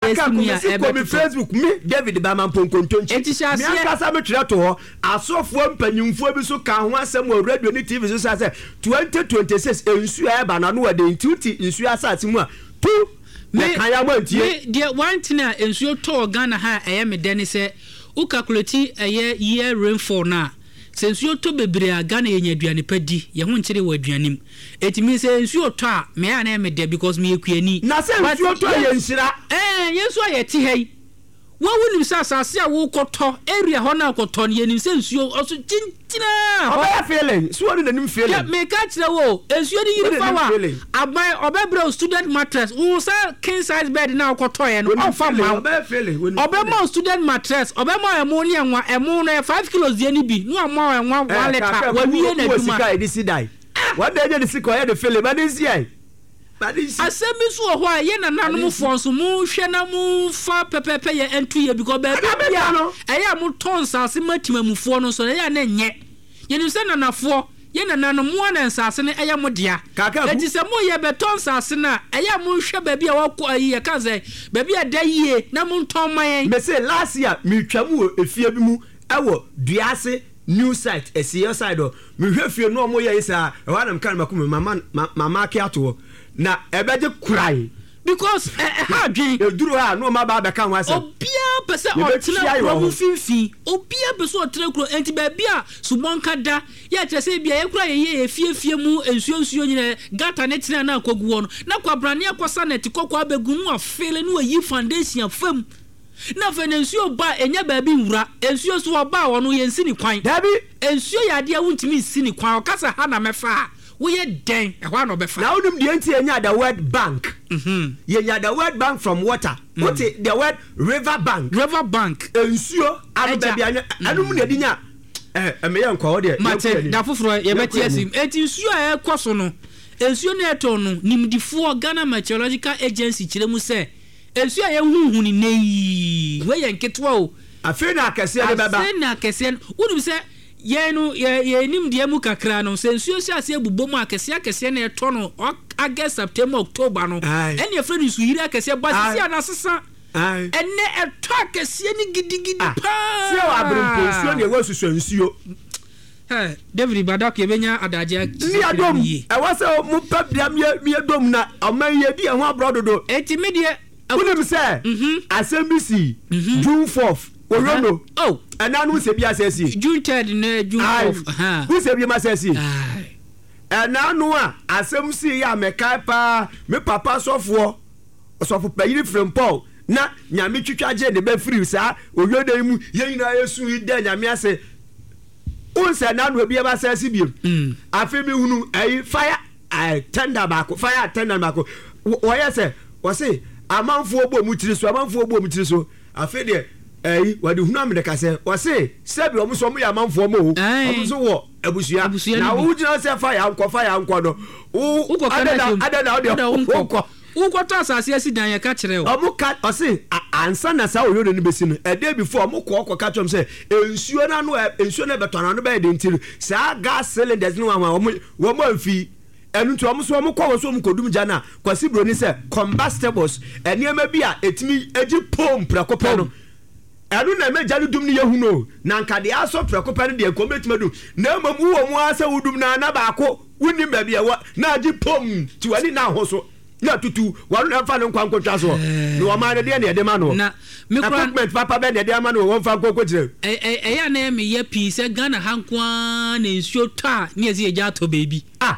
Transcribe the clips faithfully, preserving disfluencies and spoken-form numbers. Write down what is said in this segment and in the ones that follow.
me Facebook me David Bama Ponkontonchi me akasa me twerɛ to hɔ asɔfoɔ mpanyimfoɔ bi so ka ho asɛm wɔ radio ne T V so sɛ twenty twenty-six ensu a ɛba na no wɔ de ntuti nsu asase mu a tu me kaya mo ntie me de one thing a ensu tɔ Ghana ha ɛyɛ me dɛ ne sɛ wo calculate ɛyɛ year rainfall na sensuo to bebre a Ghana yenya aduane padi ye ho nkyere wɔ aduanem etimi sɛ nsuo tɔ a me ana me de because me ekuani na sɛ nsuo tɔ ye nhyira eh yesu ayɛ ti hei wo wunim sɛ asase a wo kɔtɔ area hɔ na kɔtɔ ne yenim sɛ nsuo ɔso tintina ɔbɛ feeling suo ne nanim feeling ya me ka kyerɛ wo nsuo de yiri fa wa aban ɔbɛbrɛ student mattress wo sɛ king size bed na kɔtɔ ye no ɔfa ma ɔbɛ feeling ɔbɛma student mattress ɔbɛma ɛmo ne ɛnwa ɛmo no five kilos die ni bi no ama ɛnwa one liter wa wiye na duma sika edi si dai what dey dey sika ɔyɛ de feeling but this year asemi so ho a ye nananom fonso mu hwe na mu fa pepepe ye entu ye because ba bia eya mu tons ase matimamufo no so eya na nye ye ni se nanafo ye nananom mu na nsase ne eya mu dia enti se mu ye be tons ase na eya mu hwe ba bia wako ayi ye ka ze ba bia da yie na mu nton man me say last year me twamu efie bi mu ewo duase new site esi side o me hwe fie no mo ye isa e wa na mkan makum mama mama ke ato na ebeje kurai because eh ha dwen eduru ha no ma ba be kan wa se obia pese otena kro mu finfi obia pese otena kro enti ba bia subonka da ya kire se bia ye kura ye ye fiefie mu ensuo nsuo nyine gata ne tena na akogu no na kwabrane akosa net kokko abegu mu afele no yi foundation afam na fe nsuo ba enya ba bi nwura ensuo so ba wo no ye nsini kwan dabi ensuo ya de wuntimi nsini kwan okasa ha na mefa we ye den e ho no be fa now dum de enti enya the word bank mhm yenya the word bank from water mm. what is the word river bank river bank ensuo anu ba bia anu na dinya eh e me ye nkwa wo de mate da foforo ye beti asim enti nsuo a ekoso no ensuo na eto no nimdifo Ghana Meteorological Agency kire mu se ensuo a ye huhu ni nei we ye nketwa o afi na akese de baba afi na akese wonu se ye no ye nim de mu kakra no sensuo si ase ebubom akese akese na eto no August September October no ene e fredi su yiri akese ba si ana sesa ene eto akese ni gidigidi pa se wa abrempo nsuo ne we susu nsuo eh David Badak ye benya adaje ni adom e wa se mu pabia mi adom na oman ye di e ho abrododo eti me de kunim se Assembly June fourth Orono. Oh, and now who say be assessing? June third, June fourth. Who say be assessing? And now no one. Assembly ya me kai pa me papa sofo sofo payiri from Paul. Na nyame twitwa je ne be free sa oyoda mu ye nyina yesu ida nyame ase. Unse na no be assessing bi. Afi mi hunu ayi fire I tender back fire tender back. Wo ye say wo say amanfo obo mu tiri so amanfo obo mu tiri so. Afi de eh wadi hunu amde ka se o se sebi o muso mu ya manfo mo o muso wo abusua na wo jina se fa ya nkọ fa ya nkọ no wo adada adada o de nkọ wo kọtọ asase asi dan ya ka kire o o mu ka o se ansa na sa oyo ni besi no e dey before mo kọ kọ ka chom se ensuo na no ensuo na beto na no be de ntiri sa gas cylinders no wa wo mo amfi enu to omo so omo kwa so omo kodum jana kwasi broni se combustibles eniema bi a etimi eji pom prakopa no enu na meja no dum ne yehuno na nka de aso prakopa ne de kometima dum na mamu wo mu asa wudum na na ba ko wuni ba bia wa na aji pom ti wani na hoso na tutu waru na fa no nkwa nkotwa so no o ma de de ne de ma no na me kra papa be de de ma no won fa nkoko kire eh eh ya na me ye pi se Ghana hankwa na nsuo ta ne ezi eja to baby ah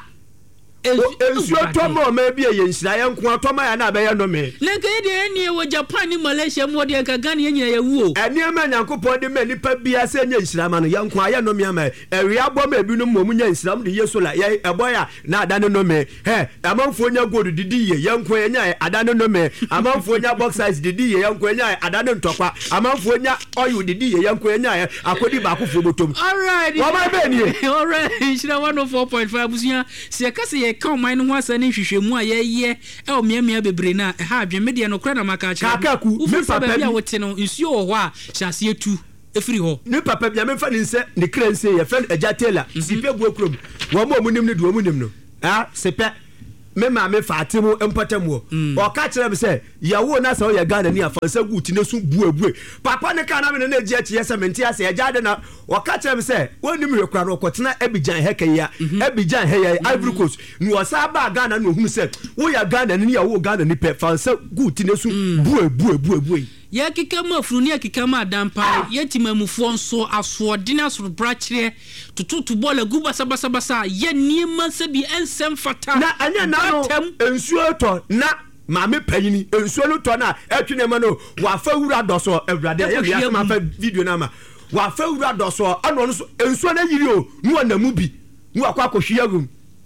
ensuo to ma ma bi ye nsira ye nko to ma ya na be ye no me le ke de ni wo Japan ni Malaysia mo de ka Ghana ye nyina ye wu o eni ma nyankopon de ma nipa bia se nya nsira ma no ye nko aye no me ama ewi abo ma bi no mo mu nya nsira mo de yeso la ye eboya na adane no me he amanfo nya gold didi ye ye nko ye nya adane no me amanfo nya box size didi ye ye nko ye nya adane ntokwa amanfo nya oil didi ye ye nko ye nya akodi ba ko fo botom all right wo ma be ni all right nsira one oh four point five busuya se ka se ka man ho asane hwehwemu a ye ye e o miamia bebre na ha adwen media no kra na maka cha kakaku me papa bia wote no nsuo ho ho a hyase etu efiri ho ne papa bia me fa ni nse ne krense ye fa eja tela sipe bu ekrom wo mo munim ne do munim no ah sepe me ma me Fatimu empatamu o ka kire me say yawo na say o ye Ghana ni afansa guti ne so buabue papa ne ka na me na agi achi yesa menti ase ya jade na o ka kire me say woni me rekura ro kotena Abidjan hekaya Abidjan heya Ivory Coast nu o sa ba Ghana no hu say wo ya Ghana ni yawo Ghana ni pe fansa guti ne so buabue buabue ya kikama afunu ni kikama adampa yetimamufo nso asodina so brachire tututu bola guba sabasa basa ye niema sebi ensem fata na anya na no ensuo to na maame panyini ensuo no to na atwene ma no wa fa wura doso awurade ya ya ma fa video na ma wa fa wura doso ano no ensuo na yiri o nu anamu bi nu akwa akohwia gum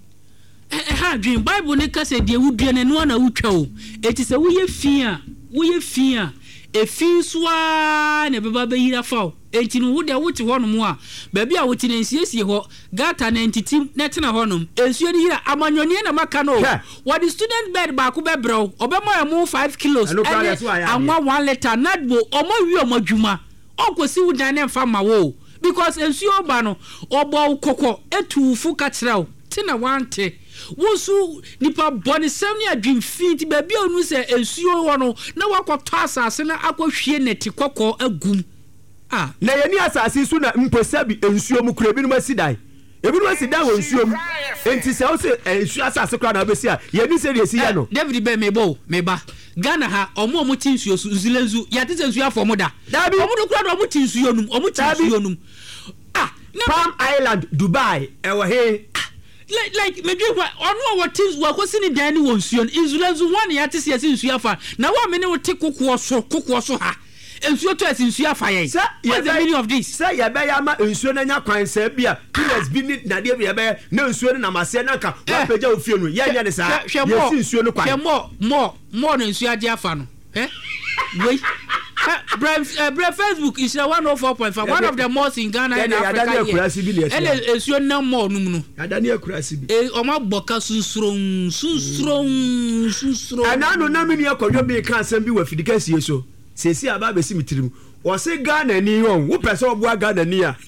eh ha dwen bible ne kase de wudua na nu na wutwa o eti se wo ye fia wo ye fia efi soa ne beba be yira fa enti no wo de wo te honom a ba bia wo te nsiesie ho gata na entity na te na honom ensuo ni yira amanyoni na maka no what the student bed ba ko be brew obema am five kilos anwa one liter nadbo omo wi omo dwuma onkosi wo dan na mfa ma wo because ensuo ba no obo kokko etufu ka kire te na wante wosu nipa boni sem ni adwin fit ba bia onu se ensuo wo no na wakɔtɔ asase na akɔhwie neti kokɔ agum ah na yeni asase su na mposabi ensuo mu kura bi no masidai ebi no masidai wo ensuo mu enti se wo se ensuo asase kura na obesi a yeni se de si ya no David be mebo meba Ghana ha omo omo ti nsuo su nzulenzu ya te nsuo afɔ da omo do kura do omo ti nsuo num omo ti nsuo num ah Palm Island Dubai ewa he like like me dwe ono what things wa kwesi ni dan ni wonsuo insulanzu one ya te se nsuo afa na wa me ne wo te kokoɔ so kokoɔ so ha nsuo to asi nsuo afa yɛn what's the meaning of this say ya be ya ma nsuo na nya kwan sa bia pillars bi ni na de ya be na nsuo ni na mase na nka wa peja ofie no ya nya ne sa ya si nsuo no kwan mo mo mo na nsuo ade afa no eh wait Brave, uh, Brave Facebook is one oh four point five, one of the most in Ghana and Africa. And it's your no more. I don't know. Crasibi. Eh, Oma Boka Susron, Susron, Susron. And I know Namini Koyobi can't be with the case. So, say, see about the cemetery. Was a Ghana near who person of Ghana near.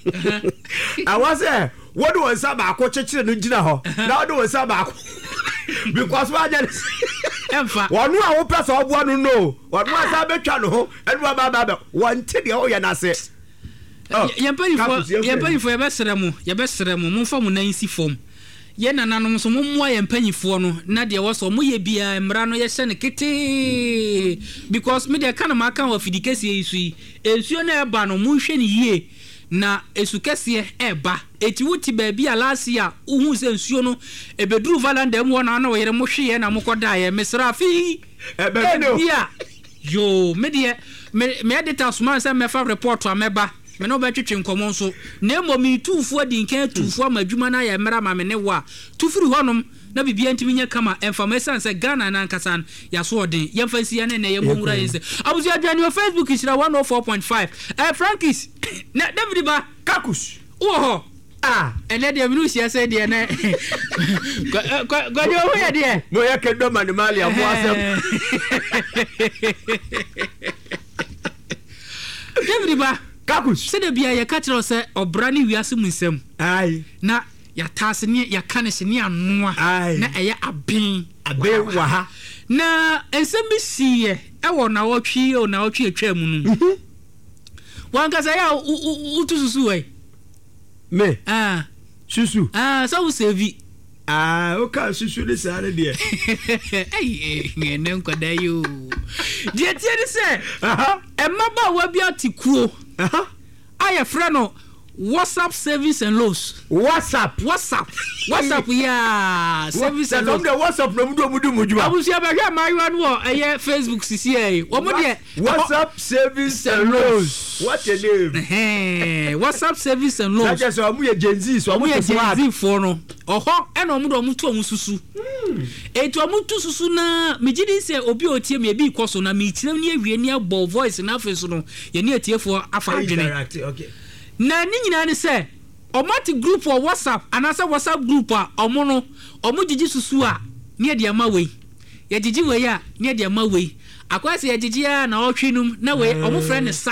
I was there. What was Sabako Church and Jinaho? Now do a Sabako. Because why that is one who I press of one who know what was I channel and Rababa one teddy oh ya say. You're paying for you're paying for your best remo, your best remo, moon from Nancy form. Yen and Anonymous, more and penny for no, Nadia was or Muye Bia and Brano Yasen Kitty because media kind of account of the case is we, and you never ban on motion ye. Na esukese eba eti wuti ba bia last year uhu se nsuo no ebeduru valanda mu na na weyere mo hwe na mokoda ye mesrafi ebe no bia yo me de me editor suma se me fa report ameba me no ba twetwe nkomo nso na emo mi tufu adi nkan tufu amadwuma na ye mera ma me ne wa tufuri honom na bibia ntimi nya kama information se Ghana na nkasan ya so odin ye mfansi ya ne ne ye monwura yese abuzu adwane o Facebook is one oh four point five eh Frankis na David ba kakus oho ah ene de minu sia se de na gwadio ho ye de mo ye kedo manimali amo asem David ba kakus se de bia ye ka kire se obra ni wiase mu nsem ai na ya tase ne ya kane se ne anoa na eya aben aben wa ha na ensem bi siye e wo na wo twi o na wo twi atwa mu nu wan ka say ya utususu we me ah susu ah so we save ah o ka susu le sare de eh ngene nkoda yo die tie ni se aha e maba wa bi atikuo aha aye frɛ no WhatsApp service and loans. WhatsApp. WhatsApp. WhatsApp yeah. Service and loans. The WhatsApp no mudu mudu mudu. Abusi abahwa my one wo eh Facebook sisi eh. Wo mo de WhatsApp service and loans. What a name. Eh WhatsApp service and loans. That so amu ye Gen Z so amu ye Gen Z for no. Oho e no mu do mu to mu susu. E to mu tu susu na me gidi se obi otie me bi ikoso na me kyerem ne awie ne abo voice na face no ye ne atiefo afa adwene. Okay. Na ni nyina ne se omatic group or WhatsApp anasa WhatsApp group a omo no omo gigi susu a ne de ama wei ye gigi wei a ne de ama wei akwase ye gigi a na otwenum na wei omo frɛ ne sa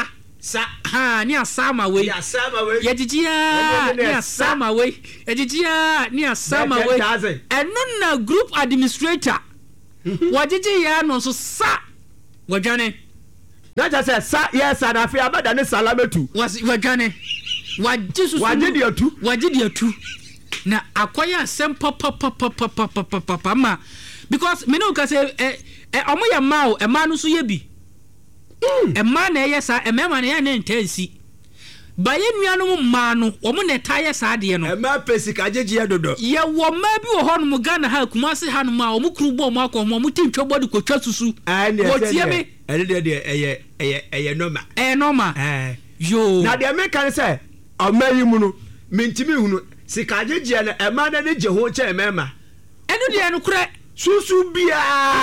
sa ha ni asama we ya sama we ye jijia ni asama we ye jijia ni asama we eno na group administrator wajiji ya no so sa wadwane na ja say sa yes and afi abada ne salametu wadwane wajisu wajidi atu wajidi atu na akwaya asem papa papa papa papa papa ma because me no ka say eh eh omo ya ma o e ma no so ye bi e ma na ye sa e ma na ye na intensi ba ye nuanom ma no omo na ta ye sa de no e ma pesika jeje dodo ye wo ma bi wo ho no Ghana ha kuma se ha no ma omo kru bo mo akọ mo tin twobọ de kotwa susu wo tie me e de de eye eye eye normal eh normal eh yo na de me kan say ọma yi mu no mentimi hunu sika jeje na e ma na ne je ho che mema enu de no kure susu bia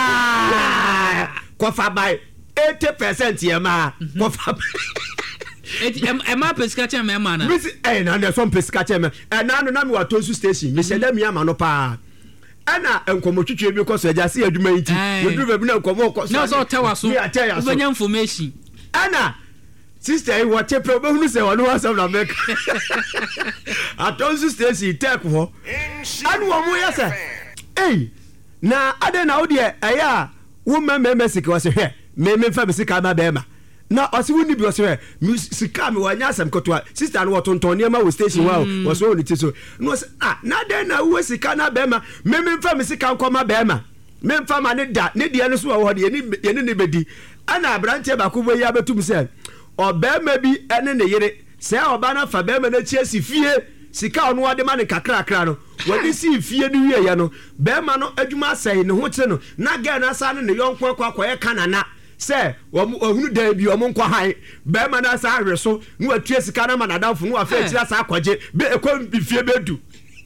kofa by eighty percent ye ma kofa eti e ma pesika che mema na misi eh na na so pesika che me eh na no na me wa tonsu station me se da mi ama no pa ana enkomotwetwe bi ko so aja se adwuma yi ti we do be na enkomo ko so na so tewa so ubenya information ana sister yi what pe obehunu se wonu wasam na make atonsu station tek ho anu wo mu yesa eh na ade na wo de eya wo mememe sika wo se hwe me me fa be sika ma be ma na osi woni bi wo se hwe sika me wanya asem koto sister no wotonton ne ma wo station wa wo so oni ti so no ah na de na wo sika na be ma me me fa me sika nkoma be ma me fa ma ne da ne de no so wo de ye ne ne bedi ana branche ba ko bo ya betum se obema bi ene ne yere se oba na fa be ma na chi asi fie sika ono ade ma ne kakra kakra no wadi si fie ni wie ya no be ma no adwuma asai ne ho kye no na ga na sa ne yonko akwa akwa kanana se ohunu da bi omo nkwa han be ma na sa ahwe so no atue sika na ma na danfo no afa tira sa akwaje be ekwa bi fie bedu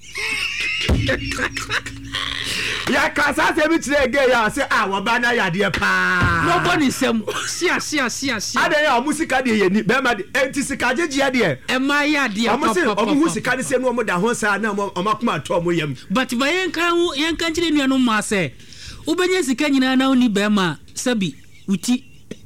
ya kasa se bi tire ge ya se ah wo ba na ya de pa no boni sem sia sia sia sia ade ya musika de ye ni be ma de enti sika jeje de e ma ya de papa papa omo hu sika de se no omo da ho sa na omo akoma to omo yam but ba yen kan yen kan kire nuanu ma se ubenya sika nyina na oni be ma sabi uti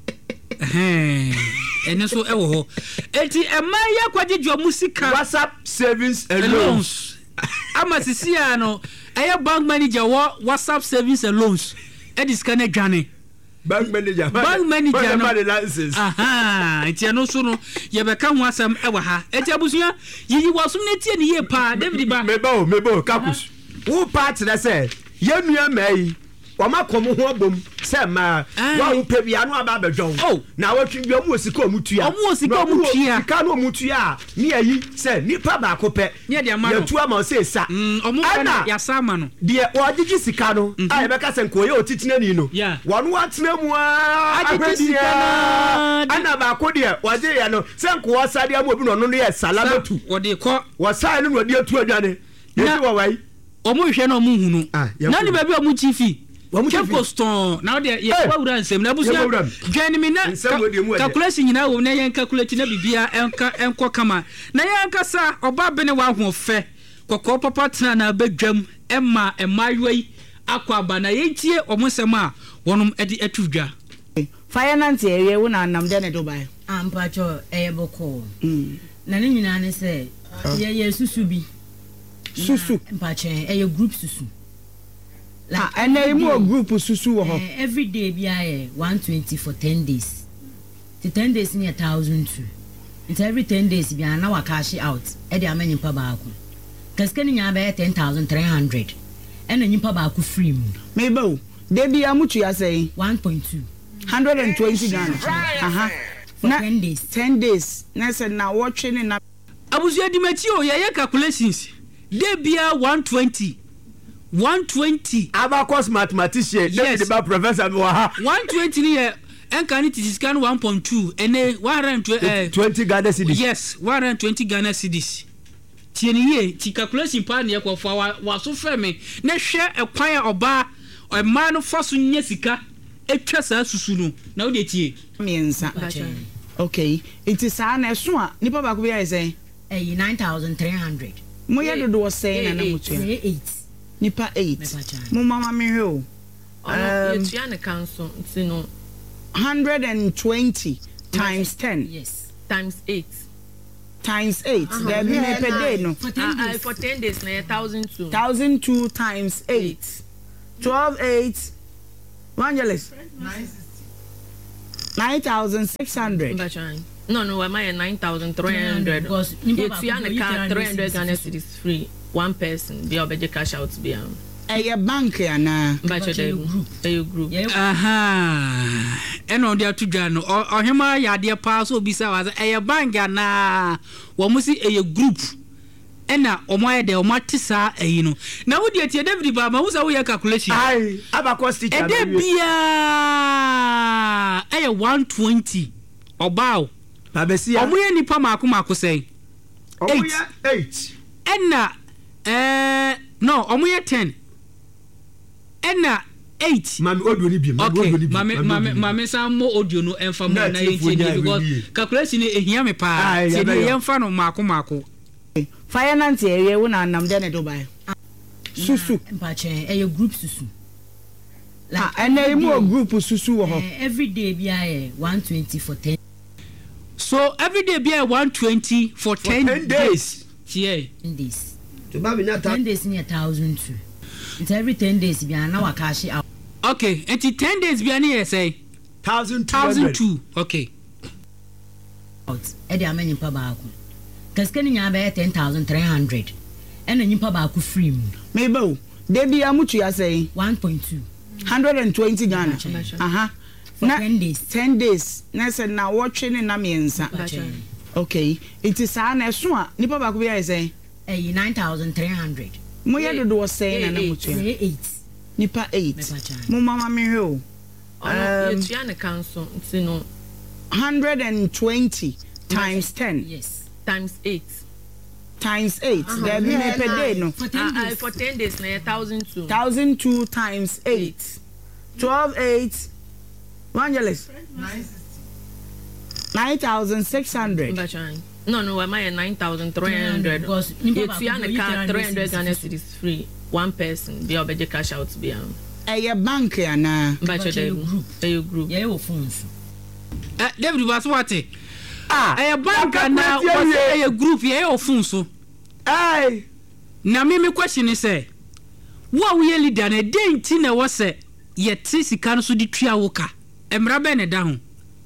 eh ene so e wo ho enti e ma ya kwajejo musika WhatsApp savings and loans ama sisia no eye bank manager wo WhatsApp savings and loans e diska na dwane bank manager bank manager no license aha enti no so no ye be ka ho asam e wa ha enti abusua yiyi wasum na tie ne ye pa David ba mebo mebo kakus wo part na say ye nua mai wama komo ho abom se ma wa wo pe bia no aba badwon na watwi bia mu osika omutua omu osika omutua sika no omutua ni ayi se nipa ba ko pe ya tu ama se sa omu kana ya sama no de wajiji sika no a be ka se nkoye otitine ni no wonu atena mu a ajiji sika na ana ba ko de waje ya no se nko wasade am obi no no ye salamatu wode ko wasai no wode atu adwane ye ti wa wai omu hwe na omu hunu na ni ba bi omu chifi Kempo stone now there ye wawura nsem na busia dwan mi na calculation nyina wo na yen calculate na bibia enka enko kama na yen kasa oba bene wa ho fe kokko papa tena na badwam emma emayoi akwa aba na yentie omosem a wonum edi atudwa finance area wo na nam de ne Dubai ampacho eyeboko na ne nyina ne se ye ye susu bi susu mpache eye group susu like ah, and then more group susu wo ho every day bi aye one twenty for ten days the ten days ni one thousand two it's every ten days bi na wa cash out e dey amany pa ba ku kaske ni nya ba ten thousand three hundred e na nyimpa ba ku free mu me ba o de bi amutu ya say one point two one hundred twenty Ghana aha for na, ten days ten days na say na watch ni na abuzu adimati o ye calculations de bia one twenty one twenty abacus mathematician yes. David ba professor mi wa ha one twenty ni ye enka ni tiskan one point two ene one hundred twenty Ghana cedis yes one hundred twenty Ghana cedis tieni ye ti calculation pa na ye ko fa wa so fe me na hwe ekwan a oba o ma no fa so nya sika etwa sa susu no na wo de tie miensa okay it is an eso a nipa ba ko bi say eh nine thousand three hundred mo ye do do say na na mutu eight nipa eight mo mama me hwe o um you can so you know one hundred twenty times ten yes times eight. Times eight. There be me per day no. For ten days. Uh, uh, for ten days, na thousand two. Thousand two times eight. Twelve eight. Evangelist. Nine thousand six hundred. No, no, am I nine thousand three hundred? Because you have a car three hundred Ghana cedis free. One person be able to cash out be am. A bank na. But you group. A group. Aha. Eno dia to dwa no. Ohema ya de pa so bisa was a bank na. Wo musi a group. Ena omo ya de omo tisa eyi no. Na wo de tie David ba ma wo sa wo ya calculation. Ai, abakwa teacher. E de bia. E one twenty. Obaw. Babesia. Omo ya nipa mako mako sei. Omo ya eight. Ena eh no, omo ya ten. Ena eight. Mami audio ni bi, mami audio ni bi. Mami mami mami sa mo audio no enfa mo na yenche ni because calculation e ehia me pa. Se ni yenfa no mako mako. Finance area we na nam de ne Dubai. Susu. Mpache e group susu. Like and e mo group susu wo ho. Every day bi aye one twenty for ten. So every day be one twenty for ten, ten days. Yeah. ten days. To baby na ten days ni one thousand two. It's every ten days be na wa cash out. Okay, and ten days be any say one thousand two. Okay. Out. E dey amany pa ba ku. Kaske ni nya be ten thousand three hundred. E na nyimpa ba ku free mu. Me bo. De bi amutu ya say one point two. one hundred twenty Ghana. Aha. For na, ten days. ten days. Na say na watch ni na miensa. Okay. It is an eso a nipa ba ku bi ya say eh nine thousand three hundred. Mo ye do do say na na mutu. eight. Nipa eight. Mo mama me he o. Um you try na council, you know. one hundred twenty times ten. Yes. Times eight. Times eight. Uh-huh. There be me per day no. For ten days. Uh, uh, for ten days na one thousand two. one thousand two times eight. twelve eight. Evangelist. nine thousand six hundred. No, no, am I nine thousand three hundred? Because you have a car three hundred Ghana cedis free. One person be able to cash out be am. A bank na. But you group. A group. Yeah, your phones. Uh, David was what? Ah, a bank na was a group yeah your phone so. Hey. Na me me question is say what we really done a day tin na was say yet sika no so di tua woka. Emra be ne da ho.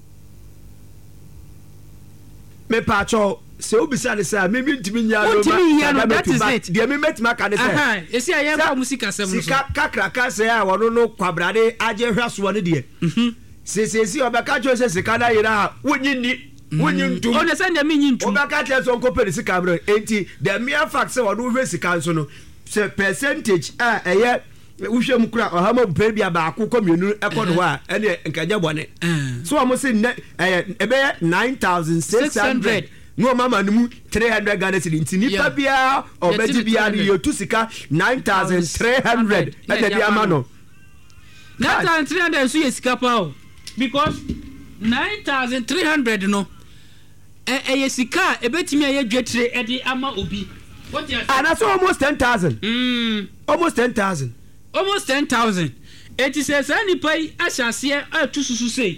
Me pacho se obisa ne say me ntimi nya no that is it. Dia me metima ka ne say. Aha, esi ayen fa musika sem no. Sika kakraka say a wono no kwabrade age hwaso ne de. Mhm. Se se si obeka cho se sika na yira wonyi ni. Wonyi ntum. O ne say na me nyi ntum. Obeka che so nkopere sika bro. Enti the mere fact say wono hwe sika nso no se percentage a eye uhwem kura ohama bupe bia ba akoko mienu ekodo ho a ene nkaje bone. So amo say ebe nine thousand six hundred. No mama numu three hundred Ghana cedi ntini pa bia obedi bia ni yotu sika nine thousand three hundred e dey ama no nine thousand three hundred so yesika pa o because nine thousand three hundred no e e yesika e betimi aye dwetire e dey ama obi what you and that's almost ten thousand. mm almost ten thousand. almost ten thousand. It is a any pay ashase e to susu sei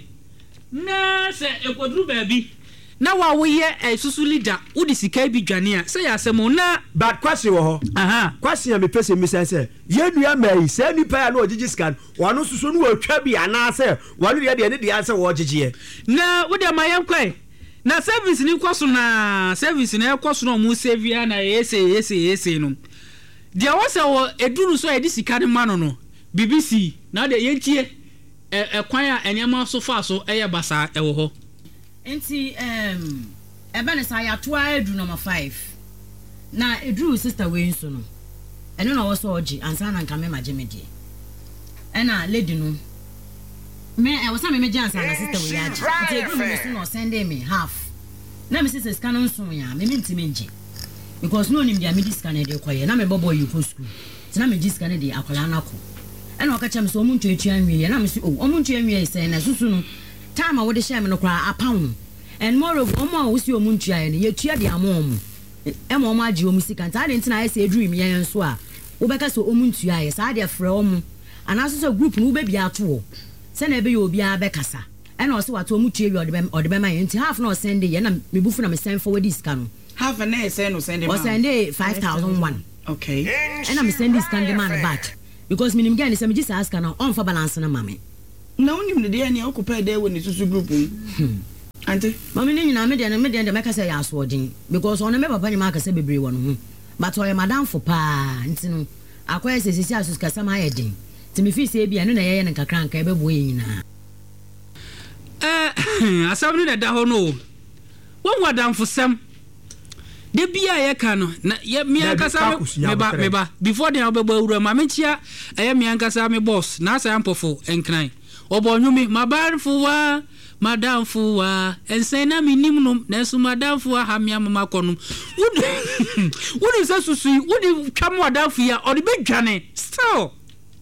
na se ekodru ba bi na wa wo ye susu leader wo di sika bi dwane a say asem na bad question wo ho aha question am pese mi say say ye nua mai say ni pa na ogigi scan wonu susu no atwa bi ana say wonu ye de ne de say wo ogigi na wo de mayen kwai na service ni kwaso na service na kwaso no mu save na yese yese yese no dia wo say wo eduru so e di sika ne ma no no B B C na de yentie e e kwan a enema so fa so eye basa e wo ho enti em ebe ne sa ya to edu number five na edru sister we nso no eno na wo so oji ansa na nka me maje me de ena lady no me e wo sa me meje ansa na sister we ya ji enti edru me so no send me half na me sister scan nso ya me me ntime nje because no nim dia me discan e de koye na me bobo you for school tina me discan e de akola na ko ena o ka cha me so omuntu etua anwie na me so o omuntu anwie say na susu no time wo de share me no kra apam and moreover omo wo si omuntu aye ne yetua de amom e mo ma agi omu sika nta de ntina aye say dream yen so a wo beka so omuntu aye sa de frɛ omu anaso so group no wo be bia to wo se na be ye obi a be kasa ɛna ɔsɛ wato mu tie wi ɔde bɛ ɔde bɛ ma yɛn nti half na ɔsɛn de yɛn na me bufu na me send forward this scan half na ɛsɛn no send de ma ɔsɛn de five thousand one okay ɛna me send this scan de man back because minim gani sɛ me gisa aska na on fa balance na mame na unim de dey na occupy dey woni susu group um ante mame ni nyina me de me de de meka sɛ ya asoɔden because on me papa nyima aka sɛ bebre wɔ no ho but ɔyɛ madam for pa nti no akoyɛ sɛ sisi asus kasa ma yɛ den nti me fi sɛ bia no na yɛyɛ no kakra nka ɛbɛbo yɛ nyina eh asam no da ho no wɔn wadam for sam de bia yɛ ka no na yɛ me ankasa me ba me ba before den obɛbɔ awura ma me chia ɛyɛ me ankasa me boss na asa ampofo enkran ɔbɔ nwumi mabarfo wa madamfo wa ensen na minim no na so madamfo ha me amama kɔnom wudi wudi sɛ susui wudi twam wadamfo ya ɔde bedwane still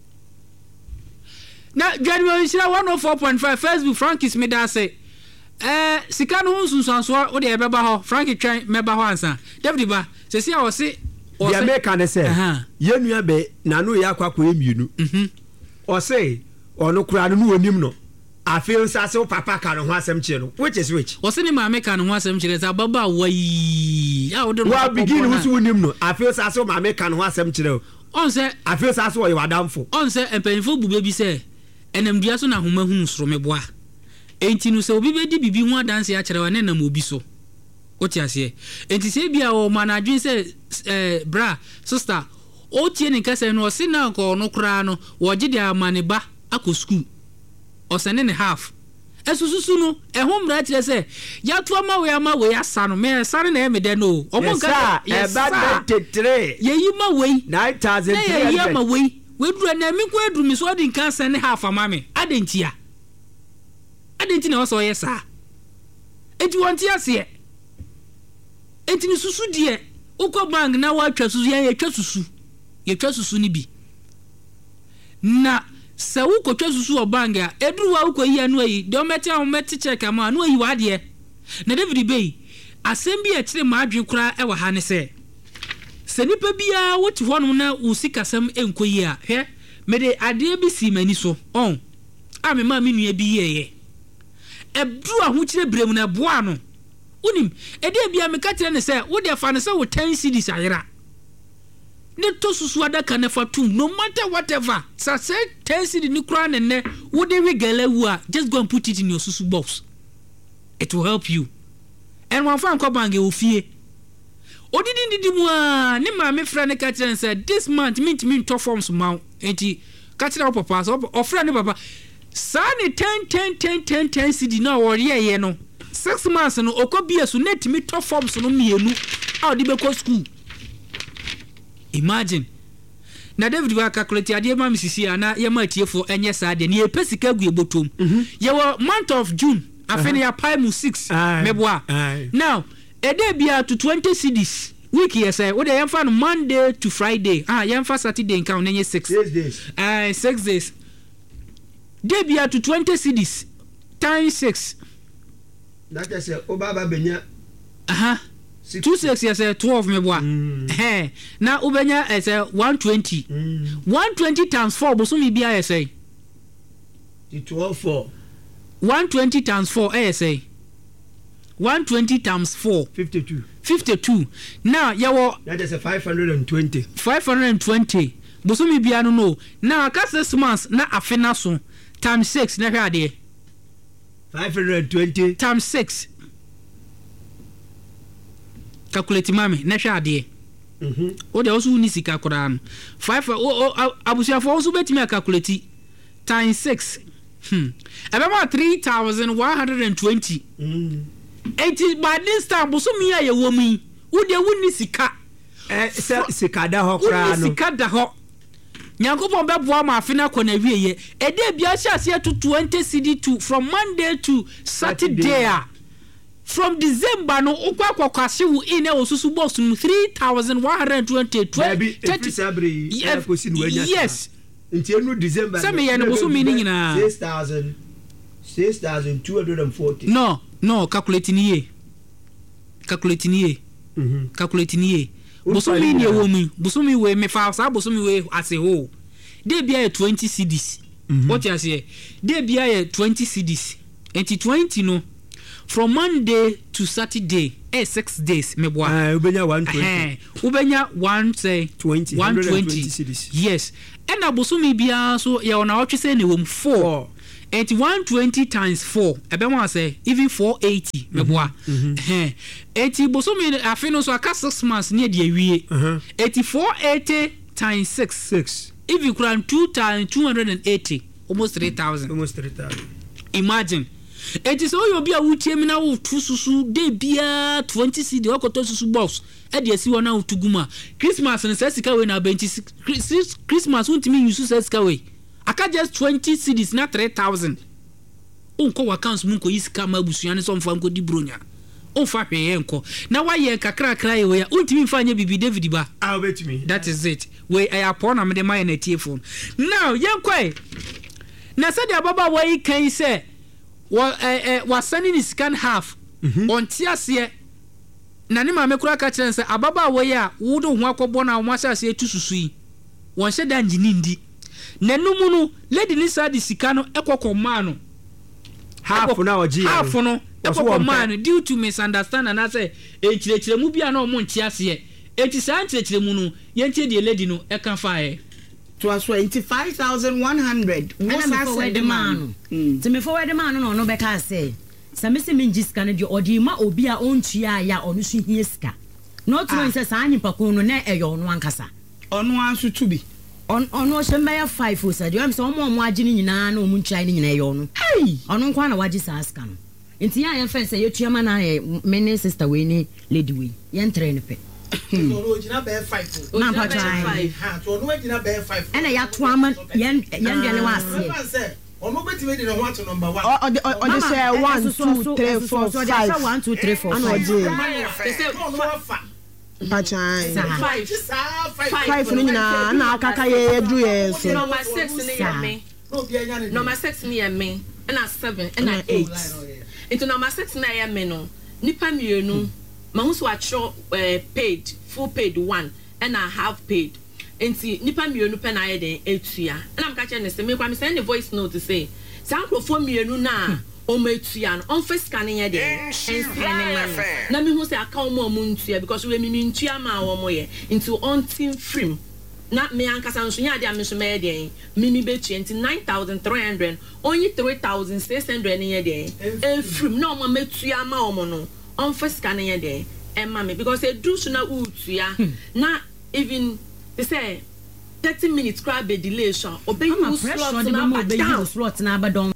na January shira one oh four point five Facebook Frankis me da say eh sika no sunsanso wo de ebeba ho Frank twan meba ho ansa David ba se sia wo se o se make an say yenua be na no ya kwakọ emienu mhm o se ono kura no onim no afeel sase papa ka no ho asem kire no which is which o se ni ma make no ho asem kire za baba wai ya wo de no wa begin wo so onim no afeel sase ma make no ho asem kire on se afeel sase wo wadamfo on se empanifo bube bi se enamdua so na homa hunu soro meboa enti no se obi bedi bibi ho adanse a kire wa ne nam obi so o ti ase enti se bia o manadwen se eh bra sister o tie ne kase no se na ko no kra no wo gide amane ba akọ school o se ne ne half esususu no e ho mra kire se ya to ama we ama we asa no me sare na e me de no o mo nka e ba twenty-three ye yi ma we nine thousand three hundred ye yi ma we we duru na mi ko eduru mi so di nkan se ne half ama me adentia adentia na o so ye sa enti won ti ase enti ni susu die ukọ bank na wa twa susu ye twa susu ye twa susu ni bi na se ukọ twa susu o bank a eduru wa ukọ yi anu ayi de o meti a o meti check am anu ayi wa de na David Bey asem bi e kire ma adwen kura e wa ha ne se se nipa bia woti hono na usikasam enkoyi a hwe me de ade bi si mani so on a me ma me nua bi yeye ebdu aho kire brem na boa no unim ede bia me ka kire ne se wo de fa ne se wo ten cedis ayera ne to susu adaka ne fatum no matter whatever sa say ten cedis ni kura ne ne wo de regala wu a just go and put it in your susu box, it will help you. And one fan ko bange wo fie odidi ndidi mu a ne ma me fra ne ka kire say this month mint mint to forms ma enti ka kire papa so ofra ne papa sa ne ten ten ten ten ten cedi na wo ye ye no six months no okobie so net mi to forms no mienu a odi be ko school. Imagine na David wa calculate ade ma misisi ana ye ma tiefo enye sa de ne pesika gu ebotom ye wo month of June afeni ya pai mu six meboa now ede bia to twenty cedis week yes I we dey fan Monday to Friday ah ye fan Saturday nka onye six days ah six days de bia to twenty cedis times six that is obaba benya aha two six yes twelve meboa eh na ubenya is one twenty one twenty times four bosumi bia yes I twelve four one twenty times four eh say one twenty times four fifty-two fifty-two now yawo that is a five hundred twenty five hundred twenty bosumi bia no no now aka six months na afena so times six na hwa de five hundred twenty times six calculate mami na hwa de mhm o de osu ni sika kora no five o abusia for osu betimi calculate times six hmm about three thousand one hundred twenty mm eighty by this time bosumi ya ye womi wo de woni sika eh sika da ho kra no sika da ho nyankopon beboa ma afena kɔ na wieye ede bia hia to twenty cedi to from Monday to Saturday, Saturday. From December no ukwa kwa kwase wo ine osusu box no three thousand one hundred twenty thirty yes nti enu December some ye no bosumi ni nyina six thousand six thousand two hundred forty no no calculate ni ye calculate ni ye mhm calculate ni ye bosumi ni ewo mi bosumi we me fa sa bosumi we ase ho de bia ye twenty cedis what you say de bia ye twenty cedis enti twenty no from Monday to Saturday eh six days me boa ah ubenya one twenty eh ubenya one say twenty one twenty yes and abosomi bia so ye ona otwe say ne wom four enti one twenty times four ebe mo say even four eighty me boa eh enti bosomi afi no so aka six months ne de awie enti four eighty times six six if you can two times two hundred eighty almost three thousand almost three thousand imagine it is all you be a wutie me na wo tu susu de bia twenty cedi okoto susu box e de asi wona utuguma Christmas and say sika we na twenty Christmas untimi use say sika we aka just twenty cedis na three thousand unko accounts mu nko yisika ma busuane so mfa nko di bronya onfa hweye nko na waye kakra kra ye we untimi mfa nya bibi David ba ah betimi that is it we I upon am de my na tie phone now yenkwa na say the baba we kan say wa eh eh wa sani ni scan half on tiase na ne ma me kura ka kire say ababa wo ya wo do ho akobo na wo asase etu susu yi won hye da ngini ndi nanumu no lady ni sa di sika no ekokọ ma no half na oji half no ekokọ ma no due to misunderstand na say e kire kire mu bia na o mo ntiase eti sa kire kire mu no ye ntie di lady no e kan fa e to us twenty-five thousand one hundred what's that for the man to me for the man no no be ka say same se me ngiska no de odi ma obi a ontua ya onu so hie sika not knowing say sa anyipa ko no na eyo onu ankasa onu anso to bi on onu shemba five o say dem say omo omo agi ni nyina na omu ntua ni nyina eyo onu hey onu nkwa na wagi sa sika no enti ya ye fe say yetua ma na me ne sister we ni lady we ye ntre ne pe no original bear five na pa try ha to no original bear five ena ya to ama yen yen de ne wase ono betime de ho ato number one o de o de say one two three four five one two three four ano je they say no fa pa try five five no nyina na akaka ye edu ye so number six ni ye me no bia nya ne number six ni ye me na seven na eight into number six na ye me no nipa mienu mahusu acho paid full paid one and a half paid enti nipa mienu pe na ye den etua na mka che ne se me kwa me send the voice note to say sankro for mienu na o metua no on face scan ye den na me hu se aka o mo ntua because we mi ntua ma wo mo ye into on team film na me ankasa nso nya dia me so me den mimi be twenty nine thousand three hundred only three thousand six hundred ye den en film na o mo metua ma o mo no on first scan ye dey emma me because e do so na utua na even they say thirty minutes crab be delay so obey you slot na obey you slot na abadon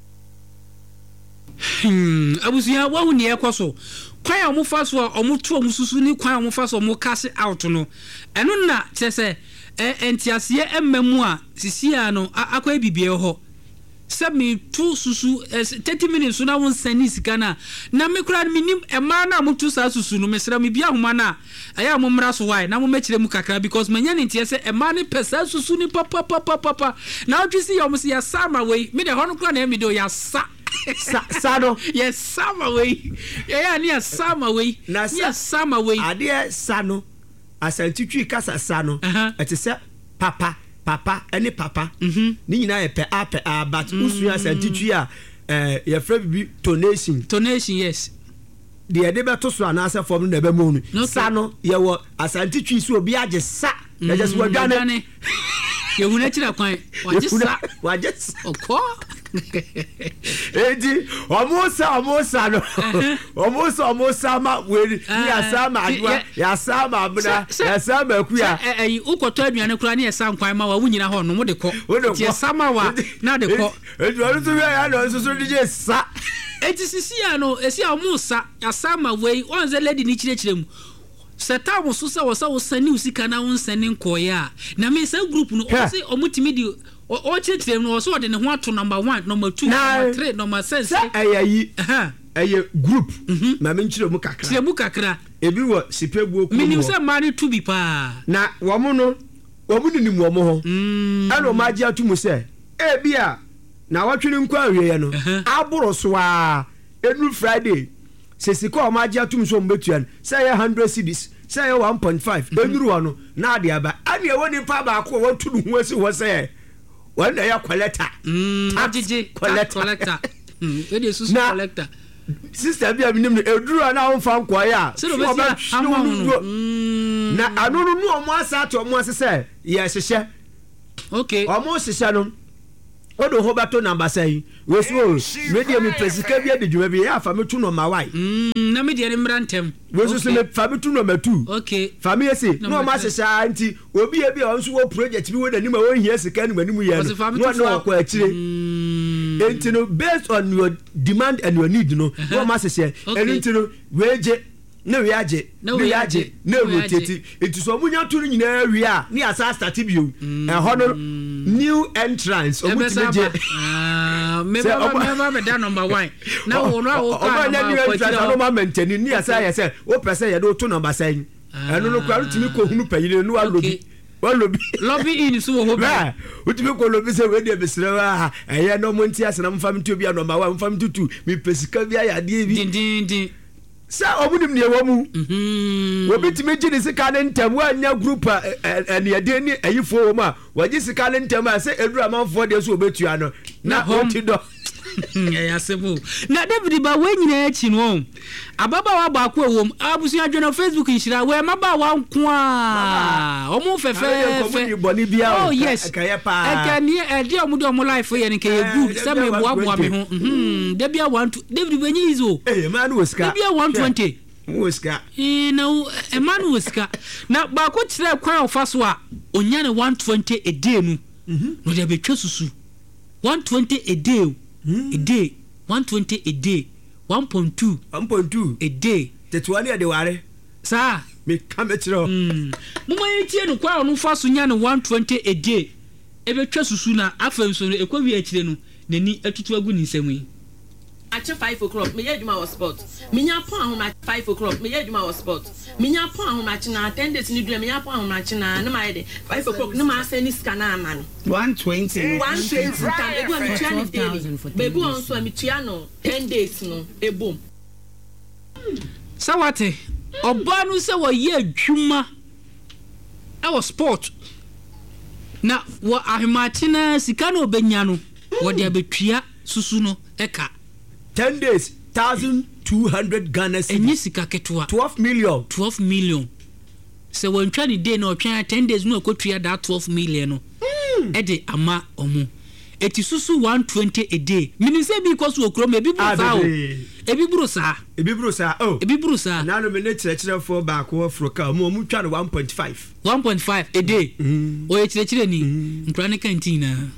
hmm abusia wa hu ne ekoso kwan a mo fa so a mo to mo susu ni kwan a mo fa so mo cash out no eno na chese eh entiase emamu a sisia no akwa bibie ho semi two susu thirty minutes so na won sani sika na na me kura minim e ma na mo two sa susu no mesra me bia homa na aya mo mra so why na mo mekire mu kakra because manya ne ntie se e ma ne pesa susu ni papa papa papa na otwisi yo mo se ya sama we me de hono kura na me do ya sa sa sa no yes sama we ya ni ya sama we na ya sama we ade sa no asantitwi kasa sa no ete se papa papa any papa mhm ni nyina ye pe ape a but usu asantitwi a eh ye fra bibi donation donation yes de ye de beto so ana ase form na be mu nu sa no ye wo asantitwi so obi age sa na just wadwane ye hu na tira kwan waje sa waje okọ Edi omusa omusa no omusa omusa ma weri ya sama adwa ya sama abuna ya sama akuya eh eh ukoto aduane kura na ya sa nkwan ma wa wunyina ho no mo de ko ti sama wa na de ko edi olu so ya no so so dije sa eti sisi ya no esi omusa ya sama we onze lady ni chire mu seta mo so se wo sa wo sani usika na wo sani nkoya na me sa group no o se omutimi di o chire mu so de ne ho ato number one number two number three number six say ayayi aha aye group ma me nchire mu kakra chire mu kakra ebi wo sipebu oku minim se mari to bi pa na wo mo no wo mu ni mu wo mo ho ana ma agi atu mu se e bia na watwene nkwa awie no aboro so a enu Friday sesiko o ma agi atu mu so mbetuan say one hundred cedis say one point five enuru wo no na ade aba ani e woni pa ba ko wo tu nu ho asi wo say wanda ya collector mm ajiji collector we dey susu collector sister bi abinim no eduru na won fa nkoye a so be na anu no no omo asa to omo ase se ye hyehyɛ okay omo hyehyɛ no odo ho bato number say we so media mi pesika bi ade dwuma bi ya fa metu no ma wai mm na media ni mrantem we so so me fa metu no ma two okay fa me ese no ma hyehyɛ anti obi e bi on so wo project bi wo dani ma wo hia sika ni manimu ye no no akwa akire enti no based on your demand and your need no no ma hyehyɛ enti no we je na we age na we age na rotate enti so munya to nyina wi a ni asa start bio e ho no new entrance omutimje ah me ba me ba me da number one na wo no wo ka na new entrance no ma maintain ni asa ye say o pese ye do to number seven eno no kwa rutimi ko hunu payire no wa lobi wa lobi lobby in so wo ba utimi ko lobi se we de besere wa eye no mo nti ase na mfa mti obi number one mfa mti two mi pesika bi ayade bi din din din sa omunim ne wamu mhm obi timi gyi ne sika ne ntam wa nya group ene ade ni ayifo wo ma waji sika ne ntam a se edura manfo de so obetua no na hoti do ya sebo na David ba we nyina achi no ababa wa ba ko ewom abusu adwena Facebook nhira we maba wa nko a omo fefe oh yes ekani e de omo de omo life ye nke ye good se me boa boa me ho mhm da bia one David benyi izo eh man wo ska da bia one twenty wo ska eh na e man wo ska na ba ko kire kwan ofa so a onya ne one twenty a day nu mhm no de betwa susu one twenty a day a day one twenty a day one point two a day tetuani ade ware sa me kamechiro mm muma yitie no kwa onu fa so nya no one twenty a day e betwa susu na afam so ekwa wi akire no nani atutu agu ni nsam yi at five o'clock me yeduma was sport me nya pon ahoma at five o'clock me yeduma was sport me nya pon ahoma na ten days ni dua me nya pon ahoma na na ma yede five o'clock na ma send scan ama no one twenty one twenty kan egu am tua ni daily bebu on so am tua no ten days no ebom sawate oba no se wo ye adwuma e wo sport na wo ahoma na sika no obenya no wo de abetua susu no eka ten days one thousand two hundred Ghana cedis enyi sika ketwa twelve million twelve million se won twa ni day na otwa ten days no akotua da twelve million no mm. e de ama omo eti susu one twenty a day mini se bi koso okro me bi buru sa o e bi buru sa e bi buru sa oh e bi buru sa na no me ne kire kire for back wo froka mo mu twa no one point five one point five a day mm. o ye kire kire ni mm. nkra ne canteen na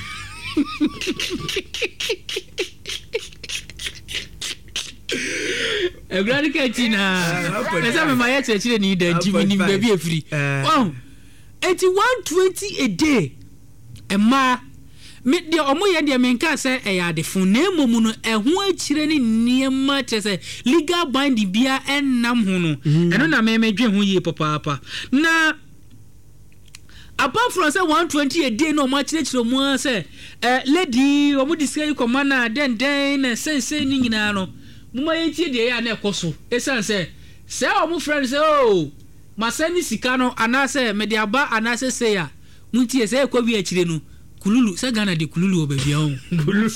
e gradi cantina esa me maye chechire ni da jimi ni baby efiri oh eighty one twenty a day e ma me de omo ye de me nka se e ya de fun na emomu no e ho akire ni niema chese legal bind bia enam ho no eno na me me dwe ho yie papa papa na apart from say one twenty a day no ma chire chire mo say eh lady omo discuss komana den den na sense ni nyina no muma yenti de ya na ekoso esan se se omo friend say oh masani sika no anase mediaba anase say ya muntie se ekwa wi akire no kululu se Ghana de kululu obabia ho kululu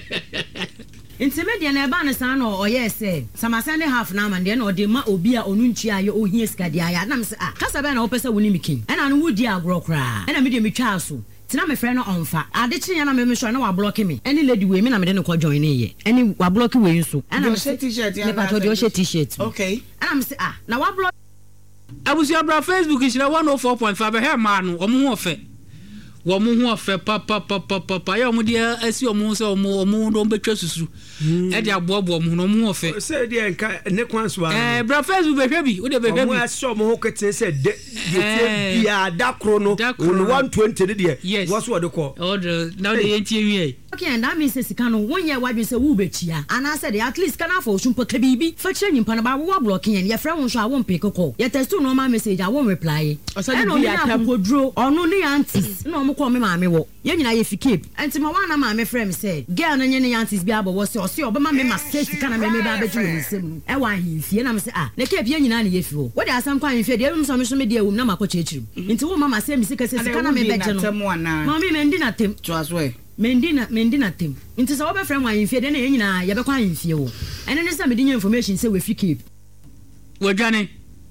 Intimedia na eba na san no oye se samasane half na man de na ode ma obi a onu nchi aye ohie sika de aya na me se ah kasa be na wo pese woni mikin e na no wudi agro kra e na me de metwa aso tina me frɛ no onfa ade kye na me me sure na wa block me any lady we me na me de no ko join ye any wa block we nso e na me t-shirt ya na me pa t-shirt okay e na me se ah na wa block abusu abra Facebook ishira one oh four point five he ma no omo ho ofe wo mo ho ofe papa papa papa ya omo de asi omo se omo omo do betwa susu e de aboabo omo no omo ofe se de enka ne kwanso eh bra Facebook behwe bi wo de behwe bi omo asi omo ho kete se de de bia dakro no one twenty de de wo so de ko order now de yentie wi okay and that means sika no wonye wadwe se wo bechia ana se de at least kana for osumpo ka bibi fa kire nyimpa na ba wo block yen ye frɛ won so a won pick call ye text no ma message a won reply e no ya kodro ono ne aunties no mo ko me maame wo ye nyina ye fikip enti ma wana maame frɛ me say girl no nye ne aunties bi abo wo se o se obema me ma say sika na me me ba beju ni nsem e wa himfie na me say ah ne cape ye nyina na ye fi wo wo de asam kwa himfie de em so me so me de awum na makɔ chechirim enti wo mama say me sika sika na me beje no maame me ndi na tem to aswe mendina mendina tem nti sɛ wobɛfrɛ mu ayemfie de na yɛ nyinaa yɛbɛkɔ ayemfie wo ɛne ne sɛ mede nya information sɛ wafi cape wodwane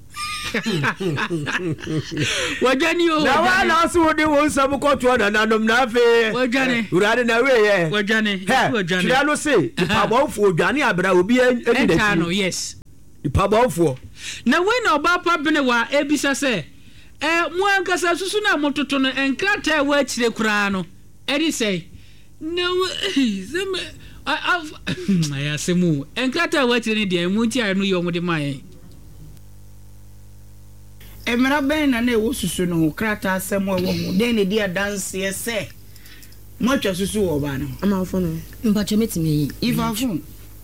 wodwane o na wala so wode wo nsɛm kɔtoɔ nananom na afei wodwane wurade na weyɛ wodwane wodwane twerɛ no se nipabɔfoɔ odwane abra obi ani ɛnta no dati yes nipabɔfoɔ na wei na ɔba pa bene wa ebisa sɛ eh mo ankasa susu na mototo no enkrata wa akyire koraa no ɛdi sɛ no zeme I asemu enkrata wa akyire ne deɛ mu nti ayɛ no yɛ ɔmo de maye emra ben na na ewo susu no krata asɛm ɛwɔ ho den ne dia dance sɛ mo atwa susu wɔ ba no amafo no mpacho metimi yi ifa phone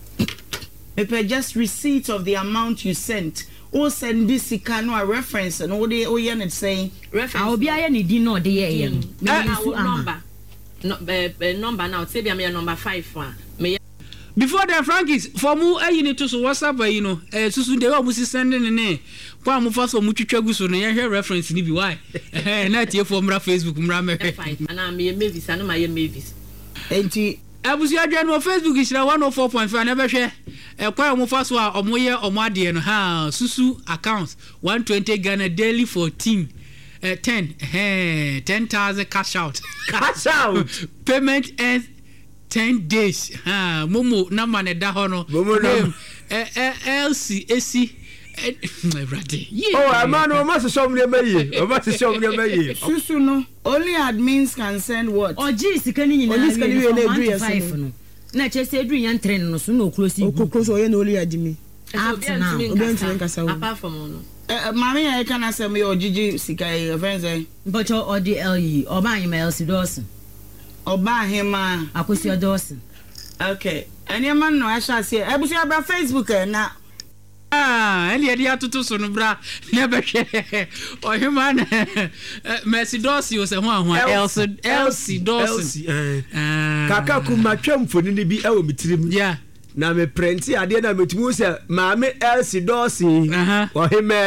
me just receipt of the amount you sent o send this sika no a reference no de o ye ne saying reference a obi aye ne di no de ye ye no me su number no be number now say be me number five one me before the Frankies for mu ayi ne to so WhatsApp ayi no eh susu de wa mu si send ne ne kwa mu fa so mu twitwa gu so no ye hwe reference ni bi why eh na tie for mra Facebook mra me ana me mavis ana ma ye mavis enti abusu adwa no Facebook isira one oh four point five na be hwe e kwa mu fa so a omo ye omo ade no ha susu account one twenty Ghana daily for team uh, ten eh ten thousand cash out cash out payment and ten days ha momo na man da ho no name eh L C A C everyday oh amano o must show me maye o must show me maye susu no only admins can send what oji sika ni nyina only sika ni we na edu five no na che se edu yan three no so na okrosi okrosi oye na only admin up to now obi ntwe nkasa wo apart from no eh mama ya ka na asem ye ogigi sika ye friends eh but o di le oba anyima else dosen oba ahema akosi odosen okay any man no asha se ebusu abra Facebook na ah ele dia tutu so no bra na be hwe o hima na Mercedes yo se ho ho else else dosen ah kaka kuma twamfoni ni bi e wo mitirim yeah na me prenti ade na metumu se maame else dosen o hima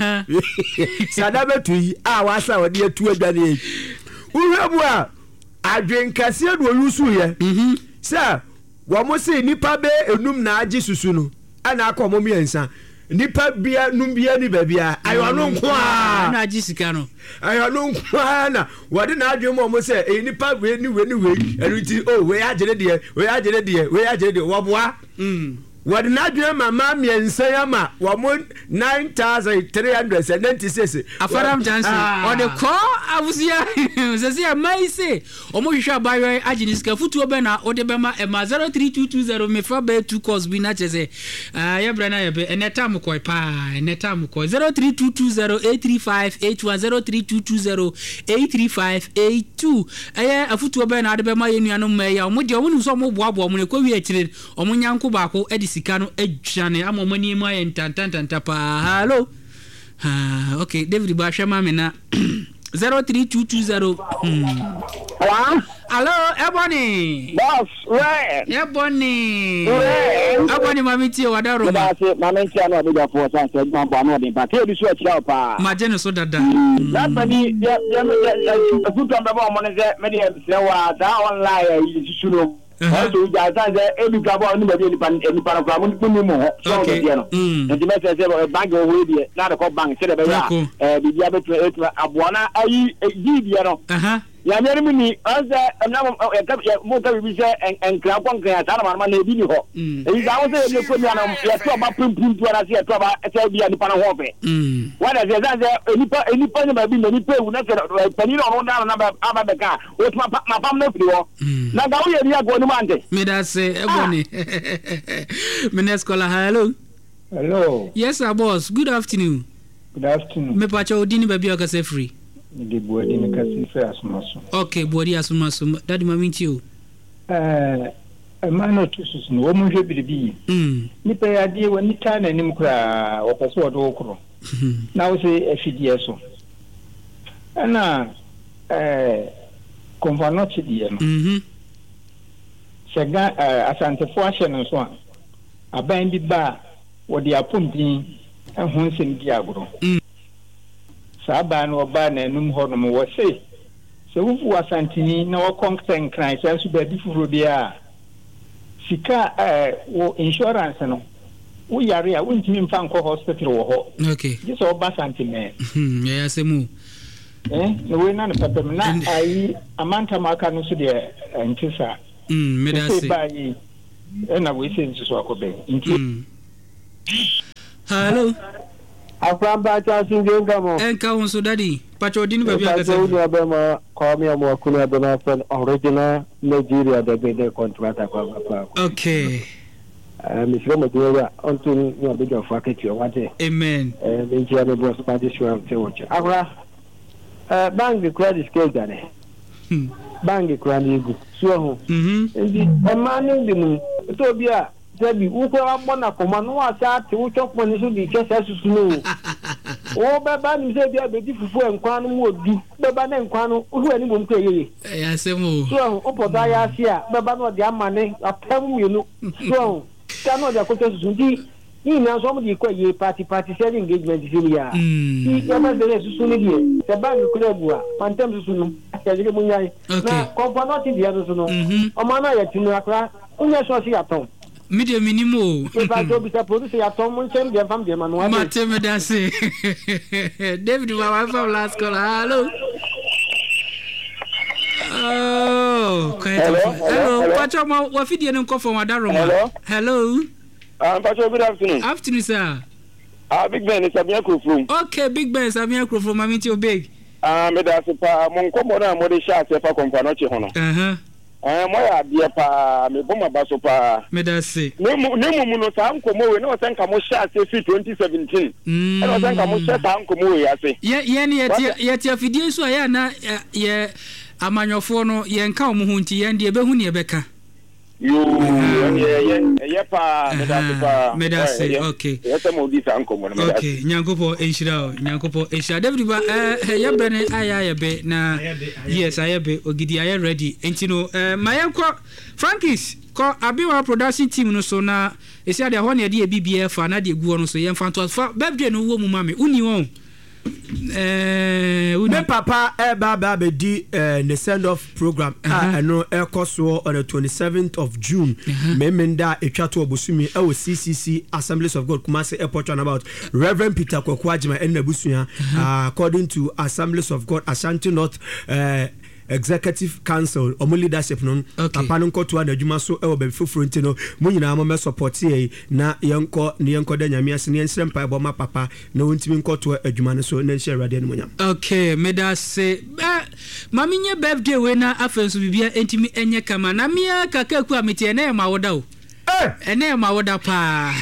yi sada betu yi a wasa wode atu adwane yi uhwebu a adwenkase do yusu ye mhm se wo mo se nipa be enum na agi susu no ana akomo miensa nipa bia num bia ni babia ayo no nko a na agi sika no ayo no nko a na wode na adwe mo mo se e nipa we ni we ni we eruti oh we agere de we agere de we agere de wo boa mm wode na adwe mama miensa ya ma wo mo nine thousand three hundred ninety-six afaram jansi on the call abusia sese mai se omo hwehwa bayo agini sika futuo be na ode be ma e ma zero three two two zero me fa be two cause bi na chese ah ya bra na ya be eneta mo koi pa eneta mo koi zero three two two zero eight three five eight one zero three two two zero eight three five eight two eh afutuo be na ade be ma yenuano ma ya omo de omo nu so mo boabo omo ne kwa wi akire omo nyanko baako edi sika no adwane amomani mu ayen tantantanta pa hello ah okay David ba hwema me na zero three two two zero hello hello ebony boss where ebony ebony mami ti wada ro ma mami ti ana obiga for san se ma bo na odin pa ke obi so akira pa ma je no so dada that bani ya ya futu amba ba mo ne se me de se wa da online yi susu no also ja san se ebi ka bo ni ba de ni pan ni pan kwa mo ni mo ho so de no nti me se se bank o we de na de ko bank se de be ya eh bi dia betu etu aboana ayi di dia no aha ya nyere mi ni anza na mo ka bi se enkra kwa nkra ta na ma na ebi ni ho e da wo se e ko mi na ya to ba pum pum to na se to ba se bi ya ni pan ho fe mm wa da se san se enipa enipa ni ba bi ni pe wu na se pani no no na na ba aba be ka o tuma ma pam na firi ho na ga wo ye ri ago ni mante me da se ebony Mineskola hello hello yes sir boss good afternoon good afternoon me pa cha odini ba bi o ka se free de boadi me kasi fe asumaso okay boadi asumaso daddy mami ti o eh emano tusus no wo mu hwe biribi mm ni pe ade wani ta na nim kura wo pese wo do okro na wo se afidie so ana eh konvano ti die no mhm sega asante fo ahye no so a aban bi ba wo de apompin ehun nsem di agoro mm Saba no ba na enum ho no mo wo se so wufu wasantini na wakɔnkta nkran sɛ nso baabi foforo bi a sika eh wo insurance no wo yare a wontimi mfa nkɔ hospital wɔ hɔ okay gye sɛ ɔba santime hmm ya semu eh no we na no pɛpɛm na ayi amanta maka no so deɛ ntisa hmm medase ba yi na we sɛ nso so akɔbɛn nti hello Aframba chasing game kamo. Enka won so daddy. Pacho di ni baby akase. Pacho ni abema kwa mi amu akuna abema friend original Nigeria the bede contractor kwa papa. Okay. Eh mi sio mjua onto ni abega faketi wate. Amen. Eh benchi ya boss party show te wocha. Agora eh bank credit scale dane. Hmm. Bank credit gu. So ho. Mhm. Ndi emanu bi mu. To bia Debi uko abona koma no asa ate wo chokpo ni so di kesa susu no wo beba ni se bia bedi fufu enkwan no mo du beba na enkwan no wo ani bom ko yeye eh asemo so o poda ya sia beba no de amane apam yenu so ka no de akoto susu di ni na so mo di ko ye party party sharing engagement di ya ni ya ma de susu ni die se ba ni kure bua pantem susu no ya de mo nyai na kompa ti dia susu no o ma na ya tinu akra unya so si aton media minimo e ba do bisa produce ya tom mun chem dem fam dem manuwa mate me dase David wa from last call hello oh hello hello pacho ma wa fidie ne nko from adaroma hello hello ah pacho good afternoon afternoon sir ah big ben is Samia Krofrom okay big ben Samia Krofrom mami ti o big ah me da se pa mon ko mo na mo de sha se fa kompa no che ho no eh eh eh mo ya bia pa me boma ba so pa me da se ne mu ne mu no sa nkomo we no sen ka mo sha se fi twenty seventeen e no sen ka mo sha sa nkomo we ya se ye ye ne ye ye ti afidie so ya na ye amanyofo no ye nka o mo hu nti ye ndie be hu ne be ka yo ye ye ye pa me da se pa me da se okay ye se mo di sa nkomo me da okay nyankopo enshira nyankopo enshira David ba eh ye be ne aya ye be na yes aya be ogidi aya ready enti no eh mayenko Frankis ko abiwa production team no so na esi ade ho na de B B F na de guo no so ye mfa to fa birthday no wo mu mame uni won eh me papa e ba ba be di the send off program ah no e koso on the twenty-seventh of June me menda etwa to obosumi e wo C C C Assemblies of God Kumasi Airport on about Reverend Peter Kwakwajima and Nabusuya according to Assemblies of God Ashanti North uh, Executive Council or leadership non papa no nkoto adwuma so e wo be foforo ntino mu nyina mo me support ye na yenko ne yenko da nyame ase ne ensrem pa bo ma papa na wontimi nkoto adwuma no so na nhye rade no munyam okay me da se mami nye birthday we na afenso bibia entimi enye kama na mia kakaku amete na ma woda o ene ma woda pa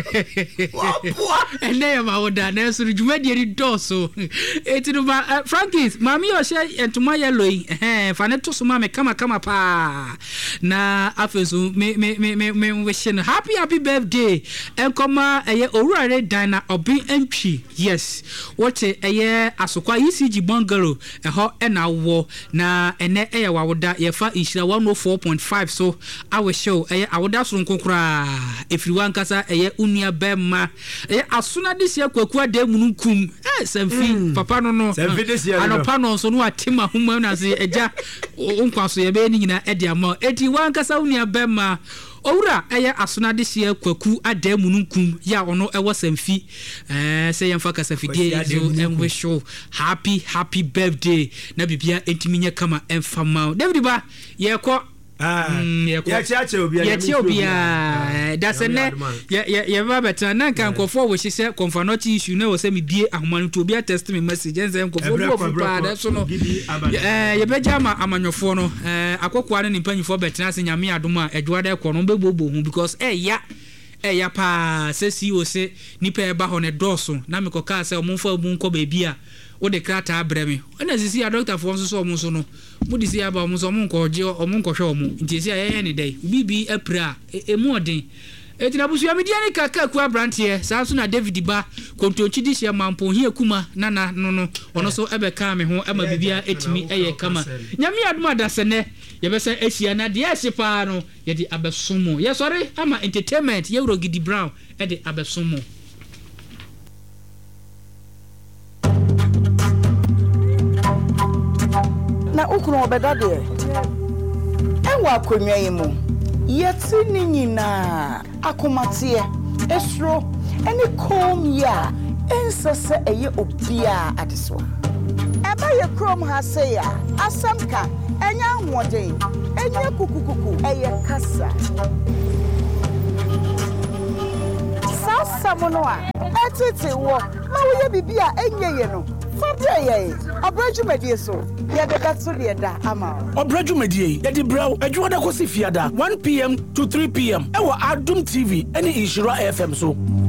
ene ma woda na so djuma de ri doso etinu ba Frankis mami o she entuma yellow eh fa ne to so ma me kama kama pa na afenso me me me me wish you happy happy birthday enkoma eye owurare dina obi entwi yes what eye asokwa E C G bungalow eho e na wo na ene eye wa woda ye fa inshira one oh four point five so awe show eye awoda so kura everyone kasa eye unia bema eye asuna disi akwaku ade mununkum eh semfi papa no no anopa no so no atima huma na se eja onkwaso ye be ni nyina ede ama eti wan kasa unia bema owura eye asuna disi akwaku ade mununkum ya ono ewo semfi eh se yemfa kasa fidie so enwe show happy happy birthday na bibia entiminye kama enfama David ba ye ko ah ya chache obia ya chache obia da se ne ya ya ba beta na kan kofo wo hise confanoti issue na wo se me bie ahomanu to obia test me message enze kofo wo fupa da so no eh ya beja ma amanyofo no eh akokwa ne nimpanyifo beta se nyame adom a edwada ekọ no bebobo hu because eh ya eh ya pa se si o se nipa e ba ho ne doso na me koka se omfo abu nko ba bia wo de krata abreme na sisi ya doctor for so so mo so no mo disi ya ba mo so mo nko je o mo nko hwe o mo ntisi ya ye ne dai bibi apra emu odin etina busu ya media ne kaka ku abrantie sa so na David ba kontonchi disi ya mampo hia kuma na na no no ono so ebe ka me ho ama bibia etimi eye kama nyame aduma da sene ye be se ehia na de ehye pa no ye di abesomo ye sorry ama entertainment ye wro Gidi Brown e de abesomo na kuno obeda de enwa akonwa yi mu yeti ni nyina akomate esro ene kom ya ensese eye obia adeso eba ye krom ha se ya asamka enya ahoden enya kukukuku eye kasa sasa mono a etete wo ma wo ye bibia enye ye no fabre ye abrajumedie so ye de gatso de da ama abrajumedie ye di braw adwoda ko si fiada one p m to three p m e wo Adum T V ene Inshira F M so